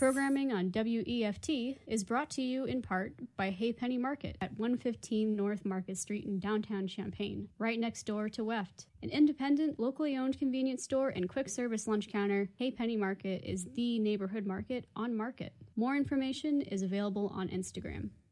Programming on WEFT is brought to you in part by Hay Penny Market at 115 North Market Street in downtown Champaign, right next door to WEFT. An independent, locally owned convenience store and quick service lunch counter, Hay Penny Market is the neighborhood market on Market. More information is available on Instagram.